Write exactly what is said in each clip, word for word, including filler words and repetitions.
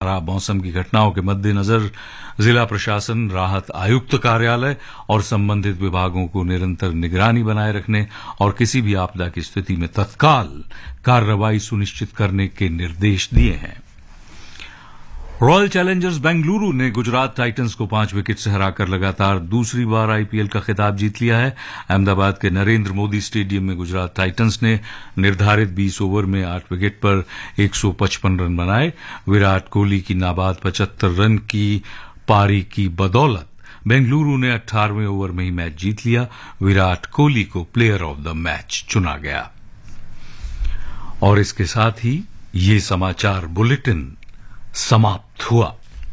खराब मौसम की घटनाओं के मद्देनजर जिला प्रशासन, राहत आयुक्त कार्यालय और संबंधित विभागों को निरंतर निगरानी बनाए रखने और किसी भी आपदा की स्थिति में तत्काल कार्रवाई सुनिश्चित करने के निर्देश दिए हैं। रॉयल चैलेंजर्स बेंगलुरु ने गुजरात टाइटंस को पांच विकेट से हराकर लगातार दूसरी बार आईपीएल का खिताब जीत लिया है। अहमदाबाद के नरेंद्र मोदी स्टेडियम में गुजरात टाइटंस ने निर्धारित बीस ओवर में आठ विकेट पर एक सौ पचपन रन बनाए। विराट कोहली की नाबाद पचहत्तर रन की पारी की बदौलत बेंगलुरु ने अठारहवें ओवर में ही मैच जीत लिया। विराट कोहली को प्लेयर ऑफ द मैच चुना गया। और इसके साथ ही ये समाचार बुलेटिन समाप्त हुआ।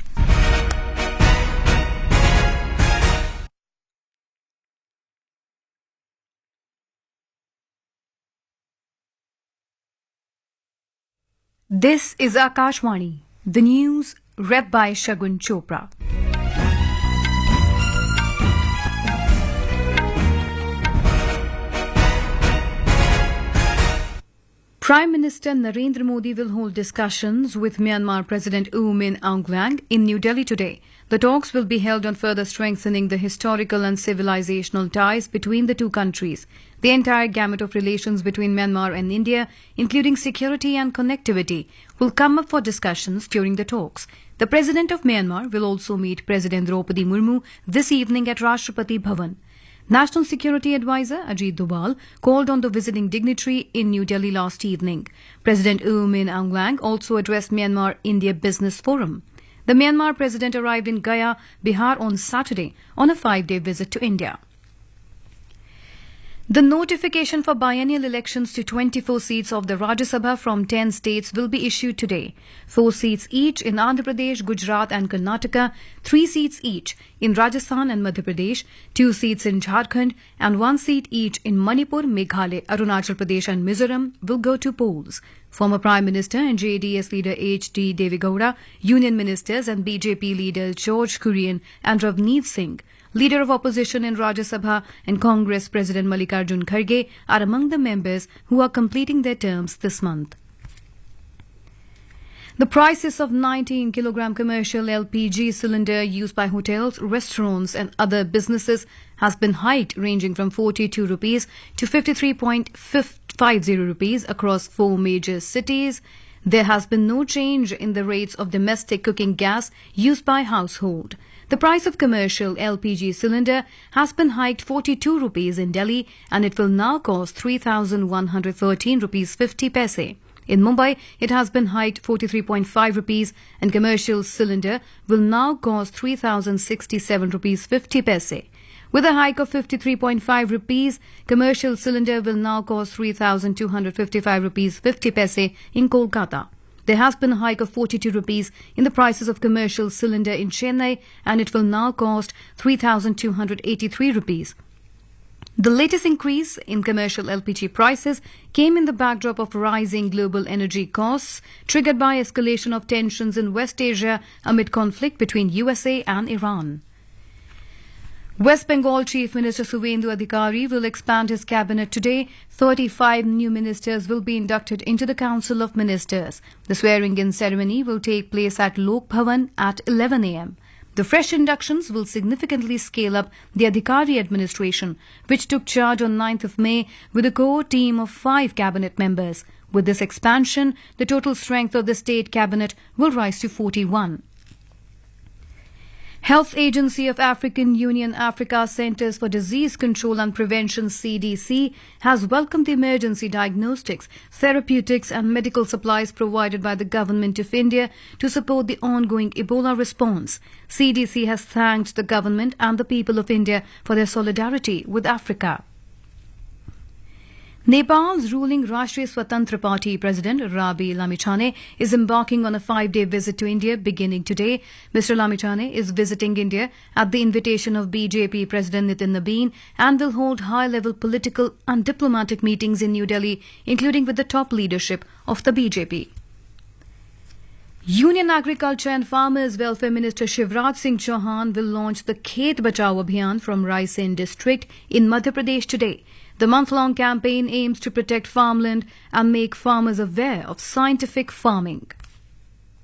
This is Akashvani, the news read by Shagun Chopra. Prime Minister Narendra Modi will hold discussions with Myanmar President U Min Aung Hlaing in New Delhi today. The talks will be held on further strengthening the historical and civilizational ties between the two countries. The entire gamut of relations between Myanmar and India, including security and connectivity, will come up for discussions during the talks. The President of Myanmar will also meet President Draupadi Murmu this evening at Rashtrapati Bhavan. National Security Advisor Ajit Doval called on the visiting dignitary in New Delhi last evening. President U Min Aung Hlaing also addressed Myanmar-India Business Forum. The Myanmar President arrived in Gaya, Bihar on Saturday on a five-day visit to India. The notification for biennial elections to twenty-four seats of the Rajya Sabha from ten states will be issued today. Four seats each in Andhra Pradesh, Gujarat and Karnataka, three seats each in Rajasthan and Madhya Pradesh, two seats in Jharkhand and one seat each in Manipur, Meghalaya, Arunachal Pradesh and Mizoram will go to polls. Former Prime Minister and J D S leader H D Devegowda, Union Ministers and B J P leaders George Kurian and Ravneet Singh, Leader of Opposition in Rajya Sabha and Congress President Mallikarjun Kharge are among the members who are completing their terms this month. The prices of nineteen kilogram commercial L P G cylinder used by hotels, restaurants and other businesses has been hiked, ranging from forty-two rupees to fifty-three point five zero rupees across four major cities. There has been no change in the rates of domestic cooking gas used by household. The price of commercial L P G cylinder has been hiked forty-two rupees in Delhi and it will now cost three thousand one hundred thirteen rupees fifty paise. In Mumbai, it has been hiked forty-three point five rupees and commercial cylinder will now cost three thousand sixty-seven rupees fifty paise. With a hike of fifty-three point five rupees, commercial cylinder will now cost three thousand two hundred fifty-five rupees fifty paise in Kolkata. There has been a hike of forty-two rupees in the prices of commercial cylinder in Chennai and it will now cost three thousand two hundred eighty-three rupees. The latest increase in commercial L P G prices came in the backdrop of rising global energy costs triggered by escalation of tensions in West Asia amid conflict between U S A and Iran. West Bengal Chief Minister Suvendu Adhikari will expand his cabinet today. thirty-five new ministers will be inducted into the Council of Ministers. The swearing-in ceremony will take place at Lok Bhavan at eleven a m. The fresh inductions will significantly scale up the Adhikari administration, which took charge on ninth of May with a core team of five cabinet members. With this expansion, the total strength of the state cabinet will rise to forty-one. Health Agency of African Union Africa Centers for Disease Control and Prevention C D C has welcomed the emergency diagnostics, therapeutics and medical supplies provided by the Government of India to support the ongoing Ebola response. C D C has thanked the government and the people of India for their solidarity with Africa. Nepal's ruling Rashtriya Swatantra Party President Rabi Lamichhane is embarking on a five-day visit to India beginning today. Mister Lamichhane is visiting India at the invitation of B J P President Nitin Nabin and will hold high-level political and diplomatic meetings in New Delhi, including with the top leadership of the B J P. Union Agriculture and Farmers Welfare Minister Shivraj Singh Chauhan will launch the Khet Bachao Abhiyan from Raisen district in Madhya Pradesh today. The month-long campaign aims to protect farmland and make farmers aware of scientific farming.